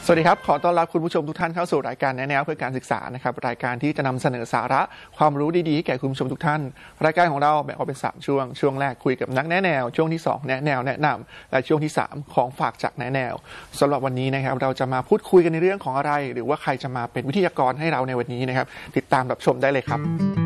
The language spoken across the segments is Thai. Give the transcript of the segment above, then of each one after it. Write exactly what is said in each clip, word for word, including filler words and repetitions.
สวัสดีครับขอต้อนรับคุณผู้ชมทุกท่านเข้าสู่รายการแนะแนวเพื่อการศึกษานะครับรายการที่จะนำเสนอสาระความรู้ดีๆให้แก่คุณผู้ชมทุกท่านรายการของเราแบ่งออกเป็นสามช่วงช่วงแรกคุยกับนักแนะแนวช่วงที่สองแนะแนวแนะนำและช่วงที่สามของฝากจากแนะแนวสำหรับวันนี้นะครับเราจะมาพูดคุยกันในเรื่องของอะไรหรือว่าใครจะมาเป็นวิทยากรให้เราในวันนี้นะครับติดตามรับชมได้เลยครับ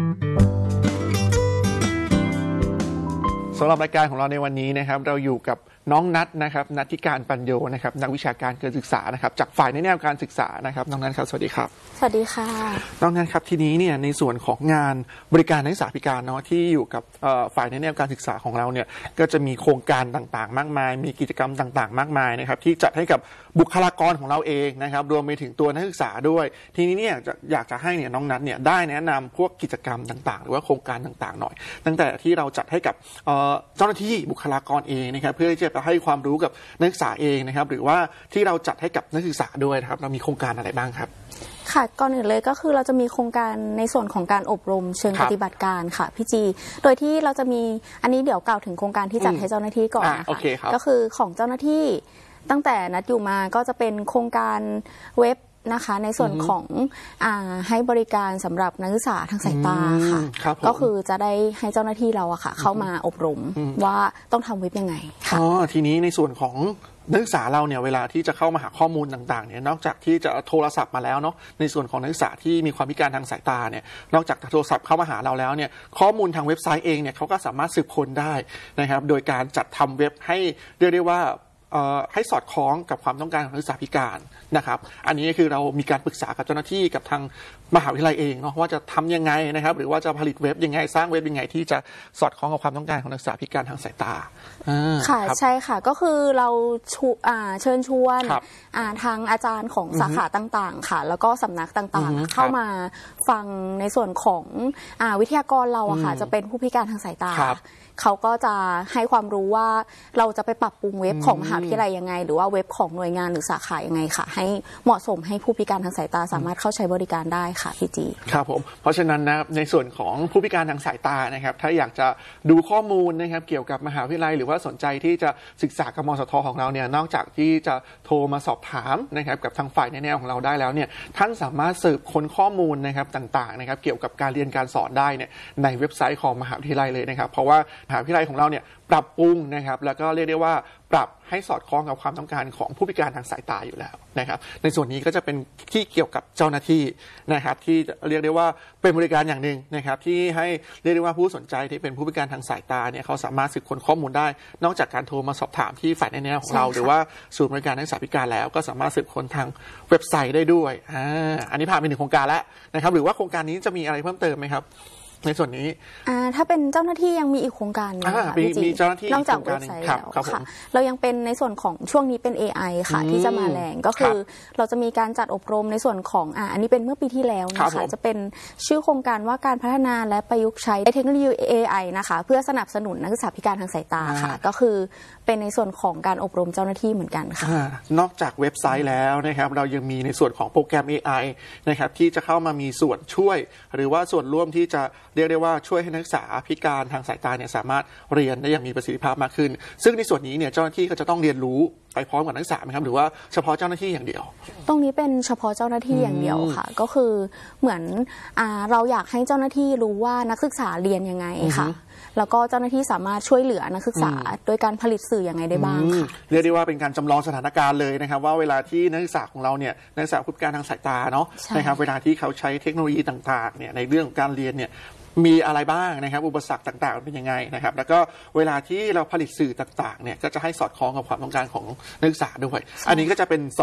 สำหรับรายการของเราในวันนี้นะครับเราอยู่กับน้องนัทนะครับนัทธิการปัญโยนะครับนักวิชาการการศึกษานะครับจากฝ่ายในแนวการศึกษานะครับน้องนัทครับสวัสดีครับสวัสดีค่ะน้องนัทครับทีนี้เนี่ยในส่วนของงานบริการนักศึกษาพิการเนาะที่อยู่กับฝ่ายในแนวการศึกษาของเราเนี่ยก็จะมีโครงการต่างๆมากมายมีกิจกรรมต่างๆมากมายนะครับที่จัดให้กับบุคลากรของเราเองนะครับรวมไปถึงตัวนักศึกษาด้วยทีนี้เนี่ยอยากจะให้เนี่ยน้องนัทเนี่ยได้แนะนำพวกกิจกรรมต่างๆหรือว่าโครงการต่างๆหน่อยตั้งแต่ที่เราจัดให้กับเจ้าหน้าที่บุคลากรเองนะครับเพื่อที่จะให้ความรู้กับนักศึกษาเองนะครับหรือว่าที่เราจัดให้กับนักศึกษาด้วยนะครับเรามีโครงการอะไรบ้างครับค่ะก่อนอื่นเลยก็คือเราจะมีโครงการในส่วนของการอบรมเชิงปฏิบัติการค่ะพี่จีโดยที่เราจะมีอันนี้เดี๋ยวกล่าวถึงโครงการที่จัดให้เจ้าหน้าที่ก่อนนะคะก็คือของเจ้าหน้าที่ตั้งแต่นัดอยู่มาก็จะเป็นโครงการเว็บนะคะในส่วนของอ่าให้บริการสำหรับนักศึกษาทางสายตาค่ะก็คือจะได้ให้เจ้าหน้าที่เราอะค่ะเข้ามาอบรมว่าต้องทำเว็บยังไงค่ะอ๋อทีนี้ในส่วนของนักศึกษาเราเนี่ยเวลาที่จะเข้ามาหาข้อมูลต่างๆเนี่ยนอกจากที่จะโทรศัพท์มาแล้วเนาะในส่วนของนักศึกษาที่มีความพิการทางสายตาเนี่ยนอกจากโทรศัพท์เข้ามาหาเราแล้วเนี่ยข้อมูลทางเว็บไซต์เองเนี่ยเขาก็สามารถสืบค้นได้นะครับโดยการจัดทำเว็บให้เรียกได้ว่าให้สอดคล้องกับความต้องการของนักศึกษาพิการนะครับอันนี้คือเรามีการปรึกษากับเจ้าหน้าที่กับทางมหาวิทยาลัยเองเนาะว่าจะทำยังไงนะครับหรือว่าจะผลิตเว็บยังไงสร้างเว็บยังไงที่จะสอดคล้องกับความต้องการของนักศึกษาพิการทางสายตาค่ะใช่ค่ะก็คือเราเชิญชวนทางอาจารย์ของสาขาต่างๆค่ะแล้วก็สำนักต่างๆเข้ามาฟังในส่วนของวิทยากรเราอะค่ะจะเป็นผู้พิการทางสายตาเขาก็จะให้ความรู้ว่าเราจะไปปรับปรุงเว็บของมหาวิทยาลัยยังไงหรือว่าเว็บของหน่วยงานหรือสาขายังไงค่ะให้เหมาะสมให้ผู้พิการทางสายตาสามารถเข้าใช้บริการได้ค่ะพี่จีครับผมเพราะฉะนั้นนะในส่วนของผู้พิการทางสายตานะครับถ้าอยากจะดูข้อมูลนะครับเกี่ยวกับมหาวิทยาลัยหรือว่าสนใจที่จะศึกษากับมสทของเราเนี่ยนอกจากที่จะโทรมาสอบถามนะครับกับทางฝ่ายในแนวของเราได้แล้วเนี่ยท่านสามารถสืบค้นข้อมูลนะครับต่างๆนะครับเกี่ยวกับการเรียนการสอนได้เนี่ยในเว็บไซต์ของมหาวิทยาลัยเลยนะครับเพราะว่ามหาวิทยาลัยของเราเนี่ยปรับปรุงนะครับแล้วก็เรียกได้ว่าปรับให้สอดคล้องกับความต้องการของผู้พิการทางสายตาอยู่แล้วนะครับในส่วนนี้ก็จะเป็นที่เกี่ยวกับเจ้าหน้าที่นะครับที่เรียกได้ว่าเป็นบริการอย่างหนึ่งนะครับที่ให้เรียกได้ว่าผู้สนใจที่เป็นผู้พิการทางสายตาเนี่ยเขาสามารถสืบค้นข้อมูลได้นอกจากการโทรมาสอบถามที่ฝ่ายแนวของเราหรือว่าศูนย์บริการนักศึกษาพิการแล้วก็สามารถสืบค้นทางเว็บไซต์ได้ด้วยอ่าอันนี้ผ่านไปหนึ่งโครงการแล้วนะครับหรือว่าโครงการนี้จะมีอะไรเพิ่มเติมไหมครับในส่วนนี้ถ้าเป็นเจ้าหน้าที่ยังมีอีกโครงการนึงค่ะพี่จีนอกจากเว็บไซต์แล้วค่ะเรายังเป็นในส่วนของช่วงนี้เป็น เอ ไอ ค่ะที่จะมาแรงก็คือเราจะมีการจัดอบรมในส่วนของอ่าอันนี้เป็นเมื่อปีที่แล้วนะคะจะเป็นชื่อโครงการว่าการพัฒนาและประยุกต์ใช้เทคโนโลยี เอ ไอ นะคะเพื่อสนับสนุนนักศึกษาพิการทางสายตาค่ะก็คือเป็นในส่วนของการอบรมเจ้าหน้าที่เหมือนกันค่ะนอกจากเว็บไซต์แล้วนะครับเรายังมีในส่วนของโปรแกรม เอ ไอ นะครับที่จะเข้ามามีส่วนช่วยหรือว่าส่วนร่วมที่จะเรียกได้ว่าช่วยให้นักศึกษาพิการทางสายตาเนี่ยสามารถเรียนได้อย่างมีประสิทธิภาพมากขึ้นซึ่งในส่วนนี้เนี่ยเจ้าหน้าที่ก็จะต้องเรียนรู้ไปพร้อมกับนักศึกษาไหมครับหรือว่าเฉพาะเจ้าหน้าที่อย่างเดียวตรงนี้เป็นเฉพาะเจ้าหน้าที่อย่างเดียวค่ะก็คือเหมือนอ่าเราอยากให้เจ้าหน้าที่รู้ว่านักศึกษาเรียนยังไงค่ะแล้วก็เจ้าหน้าที่สามารถช่วยเหลือนักศึกษาโดยการผลิตสื่อยังไงได้บ้างค่ะเรียกได้ว่าเป็นการจำลองสถานการณ์เลยนะครับว่าเวลาที่นักศึกษาของเราเนี่ยนักศึกษาผู้พิการทางสายตาเนาะนะครับเวลาที่เขาใช้เทคโนโลยีต่างๆเนี่ยในเรื่องการเรียนเนี่ยมีอะไรบ้างนะครับอุปสรรคต่างๆเป็นยังไงนะครับแล้วก็เวลาที่เราผลิตสื่อต่างๆเนี่ยก็จะให้สอดคล้องกับความต้องการของนักศึกษาด้วยอันนี้ก็จะเป็น